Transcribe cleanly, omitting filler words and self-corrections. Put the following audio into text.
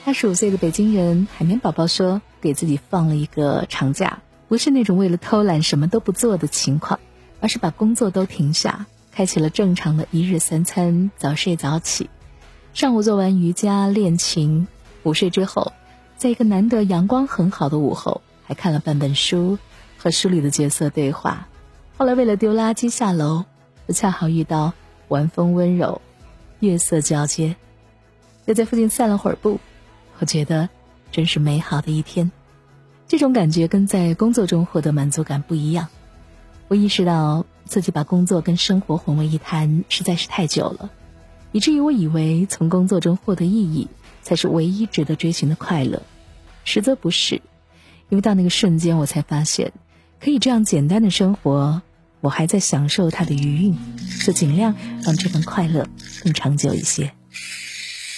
25岁的北京人海绵宝宝说，给自己放了一个长假，不是那种为了偷懒什么都不做的情况，而是把工作都停下，开启了正常的一日三餐，早睡早起。上午做完瑜伽练琴，午睡之后，在一个难得阳光很好的午后，还看了半本书，和书里的角色对话。后来为了丢垃圾下楼，就恰好遇到晚风温柔，月色交接，就在附近散了会儿步。我觉得真是美好的一天。这种感觉跟在工作中获得满足感不一样。我意识到自己把工作跟生活混为一谈实在是太久了，以至于我以为从工作中获得意义才是唯一值得追寻的快乐，实则不是。因为到那个瞬间我才发现，可以这样简单的生活，我还在享受它的余韵，就尽量让这份快乐更长久一些。